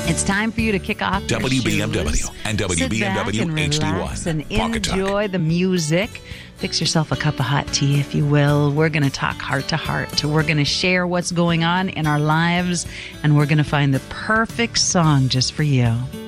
It's time for you to kick off your WBMW shoes. and Sit back WBMW and relax HD1. and Pocket Talk. enjoy the music. Fix yourself a cup of hot tea, if you will. We're going to talk heart to heart. We're going to share what's going on in our lives, and we're going to find the perfect song just for you.